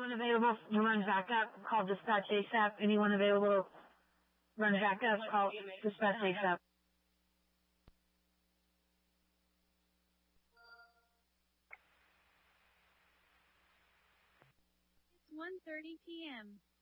anyone available to run backup? Call dispatch ASAP. Anyone available to run backup? Call dispatch ASAP. It's 1:30 p.m.